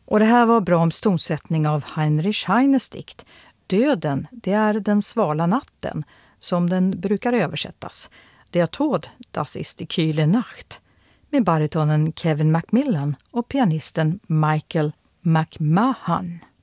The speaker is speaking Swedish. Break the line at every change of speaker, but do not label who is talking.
Och det här var Brahms tonsättning av Heinrich Heines dikt Döden, det är den svala natten, som den brukar översättas. Der Tod, das ist die kühle Nacht, med baritonen Kevin Macmillan och pianisten Michael McMahon.